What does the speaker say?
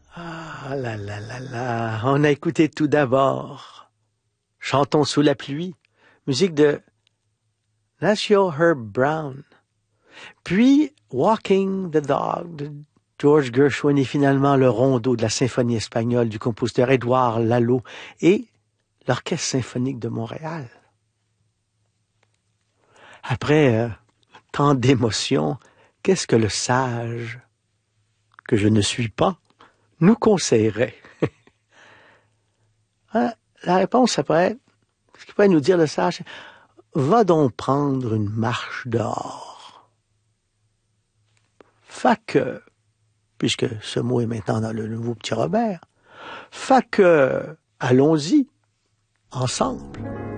Ah là là là là, on a écouté tout d'abord Chantons sous la pluie, musique de Nacio Herb Brown. Puis Walking the Dog de George Gershwin et finalement le rondo de la symphonie espagnole du compositeur Édouard Lalo et l'Orchestre symphonique de Montréal. Après tant d'émotions, qu'est-ce que le sage, que je ne suis pas, nous conseillerait? Hein? La réponse, après, ce qu'il pourrait nous dire le sage, va donc prendre une marche dehors. Fait que, puisque ce mot est maintenant dans le nouveau Petit Robert, fait que, allons-y, ensemble.